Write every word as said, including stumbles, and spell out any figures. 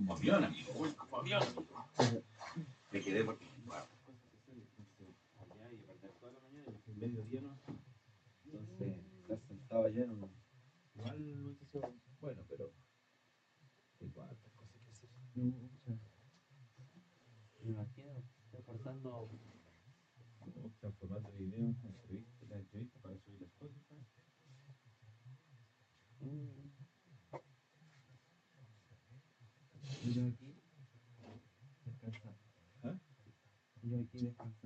como avión, amigo. Uy, como avión, amigo. Me quedé porque, wow. Allá y perder toda la mañana y después mediodía no. Entonces, estar sentado allá en un. Igual no hubiese sido bueno, pero tengo hartas cosas que hacer. Muchas. Me imagino, reportando. Transformando videos, entrevistas, las entrevistas para subir las Spotify. Mm. Y yo aquí descansando. ¿Ah? Y yo aquí descansando.